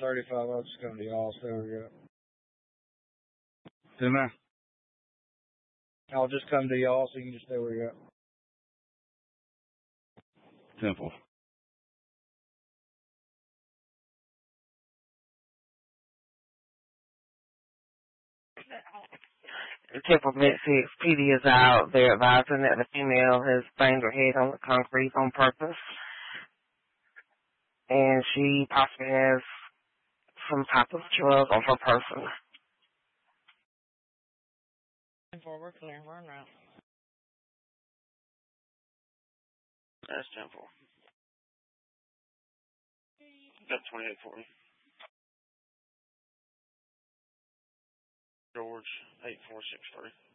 35, I'll just come to y'all, so we go. Do now. I'll just come to y'all so you can just stay where you're at. Simple. Temple Med 6 PD is out. They're advising that the female has banged her head on the concrete on purpose. And she possibly has some type of drug on her person. We're clear. We're en route. That's Temple. Got 2840. George, 8463.